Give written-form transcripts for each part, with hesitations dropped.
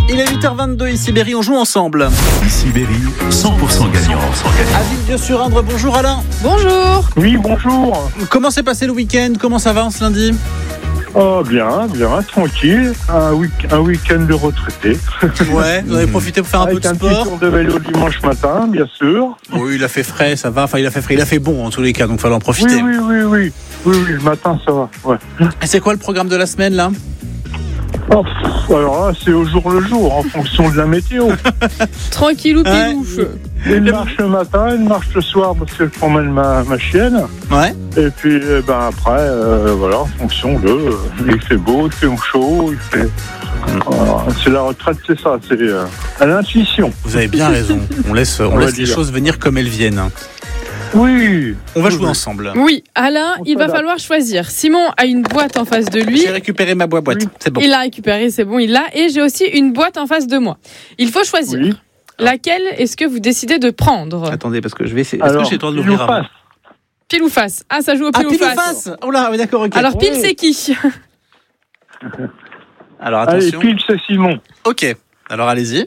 Il est 8h22, ici Berry, on joue ensemble. Ici Berry, 100% gagnant. À Villedieu-sur-Indre, bonjour Alain. Bonjour. Oui, bonjour. Comment s'est passé le week-end ? Comment ça va en ce lundi ? Oh, bien, tranquille. Un week-end de retraité. Ouais, vous avez profité pour faire un peu de Avec un sport. petit tour de vélo dimanche matin, bien sûr. Oui, il a fait frais, ça va. Enfin, il a fait frais, il a fait bon en tous les cas, donc il fallait en profiter. Oui, le matin, ça va. Ouais. Et c'est quoi le programme de la semaine là ? Oh, alors là, c'est au jour le jour, en fonction de la météo. Tranquillou pilouche. Une marche le matin, une marche le soir, parce que je promène ma chienne. Ouais. Et puis, après, voilà, en fonction de... il fait beau, il fait chaud, il fait... c'est la retraite, c'est ça, c'est à l'intuition. Vous avez bien raison. On laisse les choses venir comme elles viennent. Oui. On va jouer ensemble. Oui, Alain, il va falloir choisir. Simon a une boîte en face de lui. J'ai récupéré ma boîte. Oui. C'est bon. Il l'a récupérée, c'est bon, il l'a. Et j'ai aussi une boîte en face de moi. Il faut choisir. Oui. Laquelle est-ce que vous décidez de prendre ? Attendez, parce que je vais essayer. Alors, Est-ce que j'ai le droit de l'ouvrir avant ? Pile ou face ? Ah, ça joue au pile ou pile face. ou face. Oh là, oui, d'accord, ok. Alors, pile, c'est qui ? Alors, Allez, attention. pile, c'est Simon. Ok. Alors, allez-y.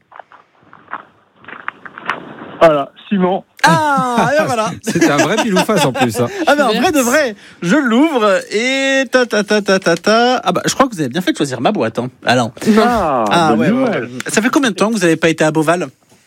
Voilà, Simon. Ah, et ben voilà. C'était un vrai pile ou face en plus. Hein. Ah ben en vrai de vrai, je l'ouvre et ta. Ah bah je crois que vous avez bien fait de choisir ma boîte, hein. Alain. Ah, bonne nouvelle. Ça fait combien de temps que vous n'avez pas été à Beauval ?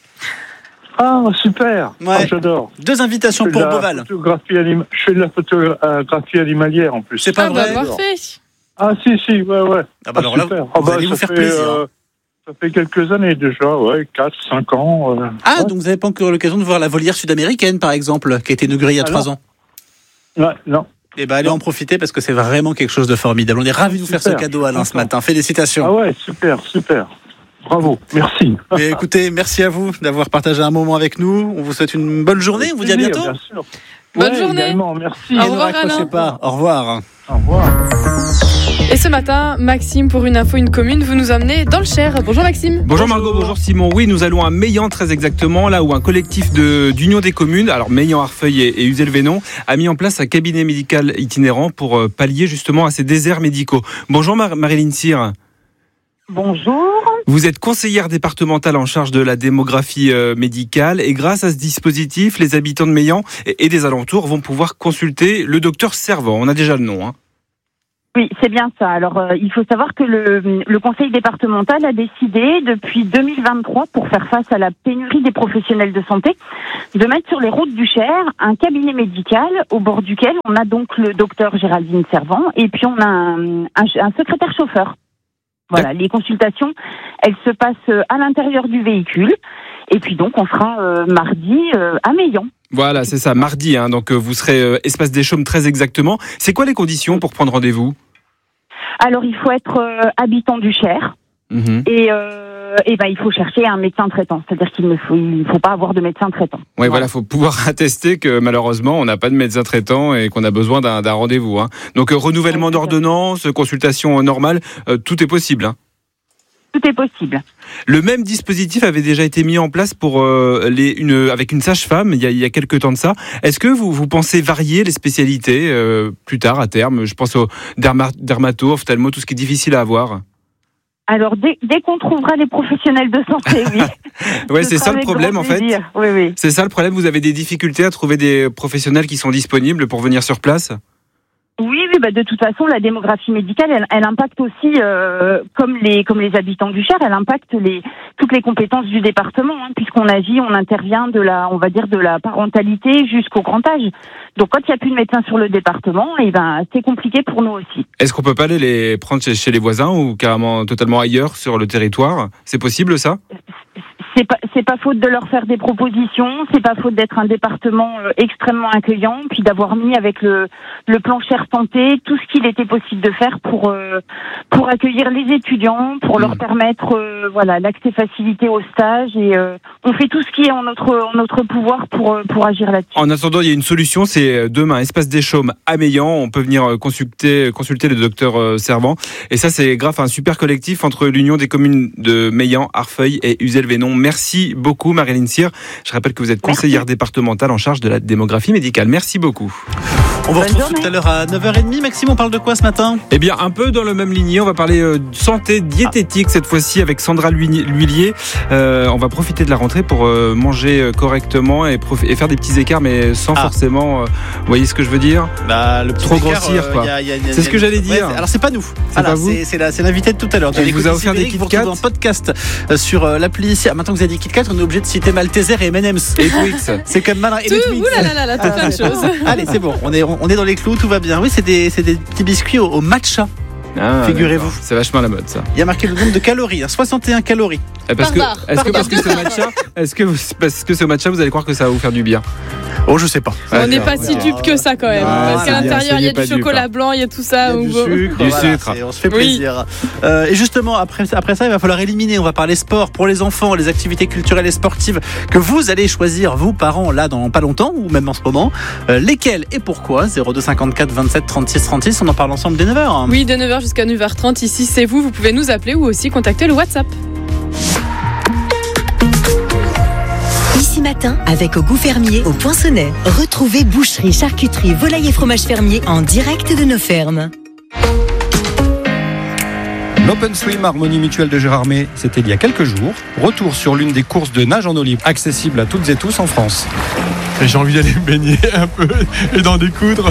Ah, super. Ouais. Ah, j'adore. 2 invitations pour Beauval. Je fais de la photographie animalière en plus. C'est pas Ah, vrai. bah, parfait. Ah, si, ouais. Ah bah alors là, super. vous allez vous faire plaisir. Ça fait quelques années déjà, ouais, 4-5 ans. Ah, ouais. donc vous n'avez pas encore eu l'occasion de voir la volière sud-américaine, par exemple, qui a été inaugurée il y a 3 ans. Ouais, non. Eh ben allez en profiter parce que c'est vraiment quelque chose de formidable. On est ravis de vous faire ce cadeau, Alain, ce matin. Félicitations. Ah ouais, super. Bravo, merci. Mais écoutez, merci à vous d'avoir partagé un moment avec nous. On vous souhaite une bonne journée. On vous dit à bientôt. Bien sûr. Bonne journée. Également, merci. Au Et ne revoir, raccrochez Alain. pas. Au revoir. Au revoir. Et ce matin, Maxime, pour une info, une commune, vous nous emmenez dans le Cher. Bonjour Maxime. Bonjour Margot, bonjour Simon. Oui, nous allons à Meillan très exactement, là où un collectif d'union des communes, alors Meillan, Arfeuil et Uzel-Vénon, a mis en place un cabinet médical itinérant pour pallier justement à ces déserts médicaux. Bonjour Marilyn Cyr. Bonjour. Vous êtes conseillère départementale en charge de la démographie médicale et grâce à ce dispositif, les habitants de Meillan et des alentours vont pouvoir consulter le docteur Servant. On a déjà le nom, hein. Oui, c'est bien ça. Alors, il faut savoir que le conseil départemental a décidé depuis 2023, pour faire face à la pénurie des professionnels de santé, de mettre sur les routes du Cher un cabinet médical au bord duquel on a donc le docteur Géraldine Servant et puis on a un secrétaire chauffeur. Voilà, les consultations, elles se passent à l'intérieur du véhicule. Et puis donc, on sera mardi à Meillan. Voilà, c'est ça, mardi, hein, donc vous serez Espace des Chaumes très exactement. C'est quoi les conditions pour prendre rendez-vous ? Alors, il faut être habitant du Cher et il faut chercher un médecin traitant. C'est-à-dire qu'il ne faut pas avoir de médecin traitant. Oui, voilà, faut pouvoir attester que malheureusement, on n'a pas de médecin traitant et qu'on a besoin d'un rendez-vous. Hein. Donc, renouvellement d'ordonnance, consultation normale, tout est possible. Hein. Tout est possible. Le même dispositif avait déjà été mis en place pour avec une sage-femme il y a quelques temps de ça. Est-ce que vous pensez varier les spécialités plus tard, à terme ? Je pense aux dermato, ophtalmo, tout ce qui est difficile à avoir. Alors, dès qu'on trouvera les professionnels de santé, oui. Ouais, c'est ça le problème, en fait. Oui. C'est ça le problème, vous avez des difficultés à trouver des professionnels qui sont disponibles pour venir sur place ? Oui, de toute façon, la démographie médicale, elle impacte aussi, comme les habitants du Cher, elle impacte toutes les compétences du département, hein, puisqu'on agit, on intervient de la parentalité jusqu'au grand âge. Donc, quand il n'y a plus de médecins sur le département, c'est compliqué pour nous aussi. Est-ce qu'on peut pas aller les prendre chez les voisins ou carrément totalement ailleurs sur le territoire ? C'est possible, ça ? C'est pas faute de leur faire des propositions, c'est pas faute d'être un département extrêmement accueillant, puis d'avoir mis avec le plan Cher Santé tout ce qu'il était possible de faire pour accueillir les étudiants, pour leur permettre l'accès facilité au stage et on fait tout ce qui est en notre pouvoir pour agir là-dessus. En attendant, il y a une solution, c'est demain Espace des Chaumes à Meillan, on peut venir consulter le docteur Servant et ça c'est grâce à un super collectif entre l'Union des communes de Meillan, Arfeuil et Uzel-Vénon. Merci beaucoup Marilyn Cyr. Je rappelle que vous êtes conseillère départementale en charge de la démographie médicale. Merci beaucoup. On vous Bonne retrouve journée. tout à l'heure à 9h30. Maxime, on parle de quoi ce matin? Eh bien, un peu dans le même lignée, on va parler de santé diététique cette fois-ci avec Sandra L'Huillier. On va profiter de la rentrée pour manger correctement et faire des petits écarts, mais sans forcément... vous voyez ce que je veux dire? Bah, le petit Trop écart, grossir, quoi. C'est ce que j'allais dire. Alors, c'est pas nous. Voilà, pas vous. c'est l'invité de tout à l'heure. On vous a offert des Kit Kat. Vous retrouvez en podcast sur l'appli ici. Maintenant que vous avez dit Kit Kat, on est obligé de citer Malteser et M&M's. Et Twix. C'est comme malin. Et Tout, les Twix. oulala, tout plein de choses. Allez, c'est bon. On est dans les clous, tout va bien. Oui, c'est des petits biscuits au matcha. Figurez-vous. D'accord. C'est vachement la mode, ça. Il y a marqué le nombre de calories, 61 calories. Parce que, Barbare. parce que ce matcha, vous allez croire que ça va vous faire du bien? Oh, je sais pas. On n'est pas si dupe que ça quand même. Parce qu'à l'intérieur, il y a du chocolat blanc, il y a tout ça. Il y a du sucre. Du voilà, sucre. on se fait plaisir. Et justement, après ça, il va falloir éliminer. On va parler sport pour les enfants, les activités culturelles et sportives que vous allez choisir, vous, parents, là, dans pas longtemps, ou même en ce moment. Lesquelles et pourquoi? 02 54 27 36 36. On en parle ensemble dès 9h. Oui, de 9h jusqu'à 9h30. Ici, c'est vous. Vous pouvez nous appeler ou aussi contacter le WhatsApp. Ici matin, avec Au Goût Fermier au Poinçonnet. Retrouvez boucherie, charcuterie, volaille et fromage fermier en direct de nos fermes. L'Open Swim Harmonie Mutuelle de Gérardmer, c'était il y a quelques jours. Retour sur l'une des courses de nage en eau libre accessible à toutes et tous en France. J'ai envie d'aller me baigner un peu et d'en découdre.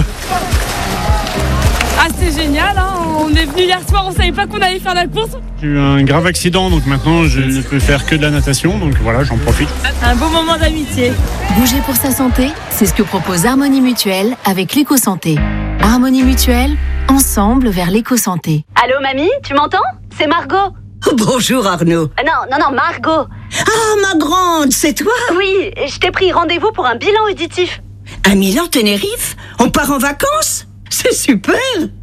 Ah, c'est génial, hein. On est venu hier soir, on savait pas qu'on allait faire la course. J'ai eu un grave accident, donc maintenant je ne peux faire que de la natation, donc voilà, j'en profite. Un beau moment d'amitié. Bouger pour sa santé, c'est ce que propose Harmonie Mutuelle avec l'éco-santé. Harmonie Mutuelle, ensemble vers l'éco-santé. Allô mamie, tu m'entends? C'est Margot. Bonjour Arnaud. Non, Margot. Ah, ma grande, c'est toi? Oui, je t'ai pris rendez-vous pour un bilan auditif. À Milan-Tenerife? On part en vacances? C'est super!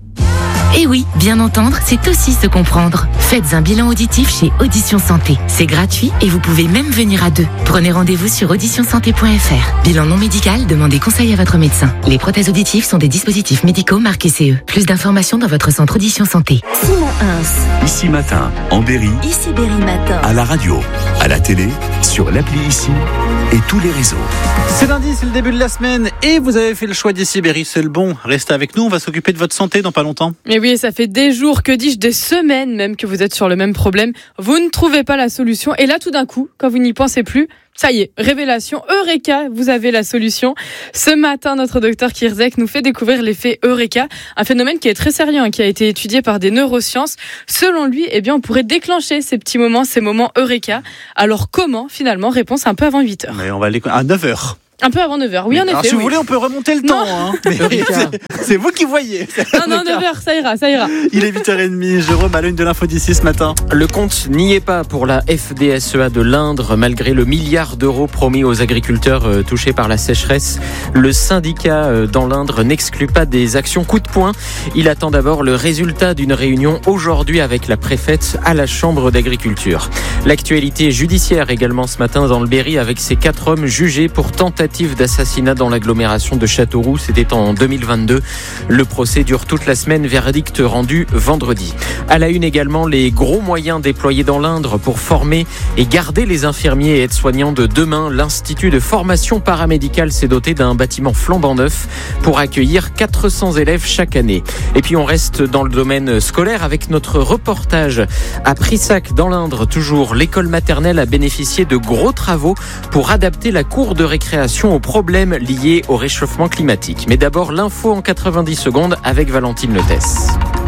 Et oui, bien entendre, c'est aussi se comprendre. Faites un bilan auditif chez Audition Santé. C'est gratuit et vous pouvez même venir à deux. Prenez rendez-vous sur auditionsanté.fr. Bilan non médical, demandez conseil à votre médecin. Les prothèses auditives sont des dispositifs médicaux marqués CE. Plus d'informations dans votre centre Audition Santé. Simon Hins. Ici Matin, en Berry, Ici Berry Matin. à la radio, à la télé, sur l'appli Ici et tous les réseaux. C'est lundi, c'est le début de la semaine et vous avez fait le choix d'Ici Berry, c'est le bon. Restez avec nous, on va s'occuper de votre santé dans pas longtemps. Et oui, ça fait des jours, que dis-je, des semaines même que vous êtes sur le même problème. Vous ne trouvez pas la solution. Et là, tout d'un coup, quand vous n'y pensez plus, ça y est, révélation, Eureka, vous avez la solution. Ce matin, notre docteur Kirzek nous fait découvrir l'effet Eureka, un phénomène qui est très sérieux, qui a été étudié par des neurosciences. Selon lui, eh bien, on pourrait déclencher ces petits moments, ces moments Eureka. Alors comment, finalement? Réponse un peu avant 8h. Mais on va aller à 9h. Un peu avant 9h, oui, en Alors, effet. si vous oui. voulez, on peut remonter le temps. Hein. Mais c'est vous qui voyez. Non, 9h, ça ira. Il est 8h30, Jérôme à l'une de l'info d'ici ce matin. Le compte n'y est pas pour la FDSEA de l'Indre, malgré le milliard d'euros promis aux agriculteurs touchés par la sécheresse. Le syndicat dans l'Indre n'exclut pas des actions coup de poing. Il attend d'abord le résultat d'une réunion aujourd'hui avec la préfète à la Chambre d'agriculture. L'actualité judiciaire également ce matin dans le Berry avec ces 4 hommes jugés pour tentative d'assassinat dans l'agglomération de Châteauroux. C'était en 2022. Le procès dure toute la semaine. Verdict rendu vendredi. À la une également, les gros moyens déployés dans l'Indre pour former et garder les infirmiers et aides-soignants de demain. L'Institut de formation paramédicale s'est doté d'un bâtiment flambant neuf pour accueillir 400 élèves chaque année. Et puis on reste dans le domaine scolaire avec notre reportage à Prissac dans l'Indre. Toujours, l'école maternelle a bénéficié de gros travaux pour adapter la cour de récréation aux problèmes liés au réchauffement climatique. Mais d'abord, l'info en 90 secondes avec Valentine Letès.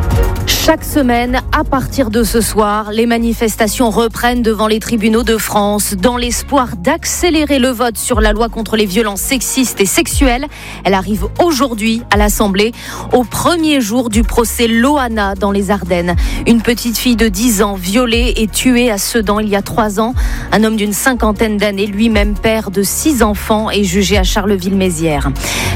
Chaque semaine, à partir de ce soir, les manifestations reprennent devant les tribunaux de France dans l'espoir d'accélérer le vote sur la loi contre les violences sexistes et sexuelles. Elle arrive aujourd'hui à l'Assemblée, au premier jour du procès Loana dans les Ardennes. Une petite fille de 10 ans violée et tuée à Sedan il y a 3 ans. Un homme d'une 50aine d'années, lui-même père de 6 enfants, est jugé à Charleville-Mézières.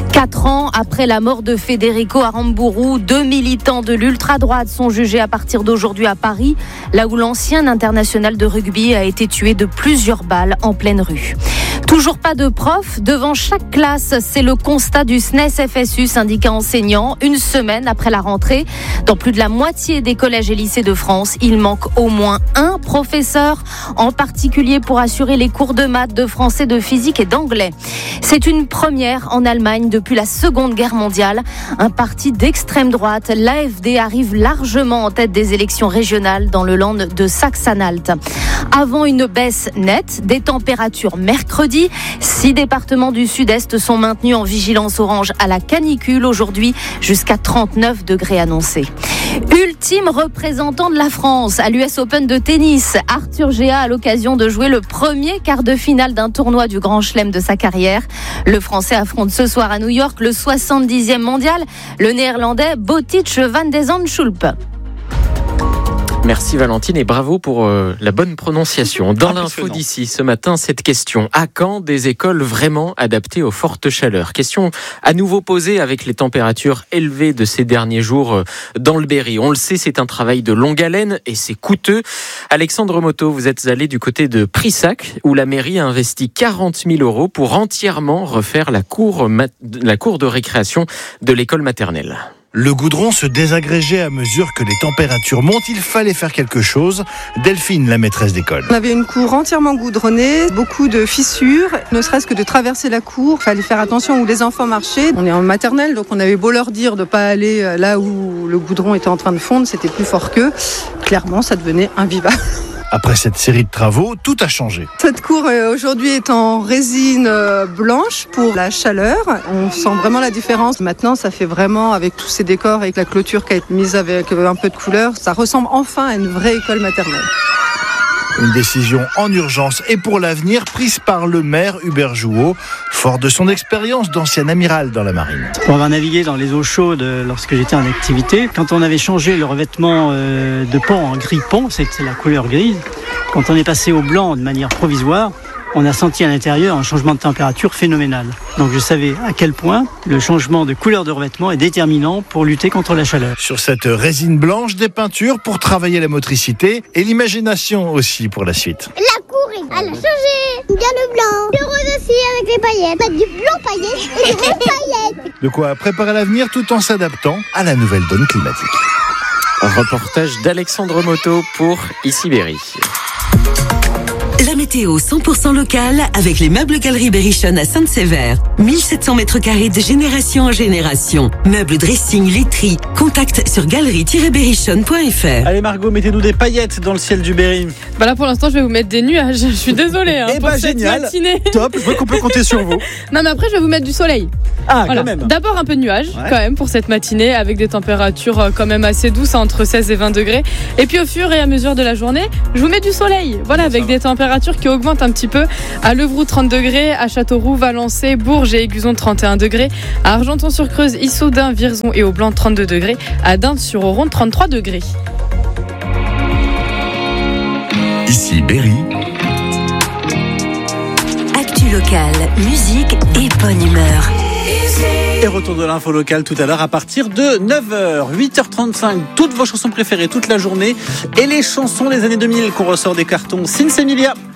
4 ans après la mort de Federico Aramburu, 2 militants de l'ultra-droite sont jugés à partir d'aujourd'hui à Paris, là où l'ancien international de rugby a été tué de plusieurs balles en pleine rue. Toujours pas de profs devant chaque classe, c'est le constat du SNES-FSU, syndicat enseignant. Une semaine après la rentrée, dans plus de la moitié des collèges et lycées de France, il manque au moins un professeur, en particulier pour assurer les cours de maths, de français, de physique et d'anglais. C'est une première en Allemagne depuis la Seconde Guerre mondiale. Un parti d'extrême droite, l'AfD, arrive largement en tête des élections régionales dans le Land de Saxe-Anhalt. Avant une baisse nette des températures mercredi, 6 départements du sud-est sont maintenus en vigilance orange à la canicule aujourd'hui, jusqu'à 39 degrés annoncés. Ultime représentant de la France à l'US Open de tennis, Arthur Géat a l'occasion de jouer le premier quart de finale d'un tournoi du Grand Chelem de sa carrière. Le Français affronte ce soir à New York le 70e mondial, le Néerlandais Botic van de Zandschulp. Merci Valentine et bravo pour la bonne prononciation. Dans l'info d'ici ce matin, cette question: à quand des écoles vraiment adaptées aux fortes chaleurs? Question à nouveau posée avec les températures élevées de ces derniers jours dans le Berry. On le sait, c'est un travail de longue haleine et c'est coûteux. Alexandre Moto, vous êtes allé du côté de Prissac où la mairie a investi 40 000 € pour entièrement refaire la cour de récréation de l'école maternelle. Le goudron se désagrégeait à mesure que les températures montent. Il fallait faire quelque chose. Delphine, la maîtresse d'école. On avait une cour entièrement goudronnée, beaucoup de fissures. Ne serait-ce que de traverser la cour, il fallait faire attention où les enfants marchaient. On est en maternelle, donc on avait beau leur dire de ne pas aller là où le goudron était en train de fondre, c'était plus fort qu'eux. Clairement, ça devenait invivable. Après cette série de travaux, tout a changé. Cette cour aujourd'hui est en résine blanche pour la chaleur. On sent vraiment la différence. Maintenant, ça fait vraiment, avec tous ces décors, avec la clôture qui a été mise avec un peu de couleur, ça ressemble enfin à une vraie école maternelle. Une décision en urgence et pour l'avenir prise par le maire Hubert Jouot, fort de son expérience d'ancien amiral dans la marine. Pour avoir navigué dans les eaux chaudes lorsque j'étais en activité, quand on avait changé le revêtement de pont en gris pont, c'était la couleur grise, quand on est passé au blanc de manière provisoire, on a senti à l'intérieur un changement de température phénoménal. Donc je savais à quel point le changement de couleur de revêtement est déterminant pour lutter contre la chaleur. Sur cette résine blanche, des peintures pour travailler la motricité et l'imagination aussi pour la suite. La cour, elle a changé. Bien le blanc, le rose aussi avec les paillettes. Pas du blanc paillettes et du rose paillettes. De quoi préparer l'avenir tout en s'adaptant à la nouvelle donne climatique. Un reportage d'Alexandre Moto pour Ici Berry. La météo 100% locale avec les meubles Galerie Berrichonne à Sainte-Sévère. 1700 mètres carrés de génération en génération. Meubles, dressing, literie. Contact sur galerie-berrichonne.fr. Allez Margot, mettez-nous des paillettes dans le ciel du Berry. Bah là pour l'instant je vais vous mettre des nuages. Je suis désolée pour cette génial. matinée. Top, je vois qu'on peut compter sur vous. Non mais après je vais vous mettre du soleil. Ah voilà. Quand même. D'abord un peu de nuages quand même pour cette matinée avec des températures quand même assez douces entre 16 et 20 degrés. Et puis au fur et à mesure de la journée, je vous mets du soleil. Voilà, avec des températures qui augmentent un petit peu. À Levroux 30 degrés, à Châteauroux, Valençay, Bourges et Aiguzon 31 degrés, à Argenton-sur-Creuse, Issoudun, Vierzon et Aublanc 32 degrés, à Dinde-sur-Oron 33 degrés. Ici Berry. Actu locale, musique et bonne humeur. Et retour de l'info locale tout à l'heure à partir de 9h, 8h35. Toutes vos chansons préférées toute la journée et les chansons des années 2000 qu'on ressort des cartons. Sinsemilia.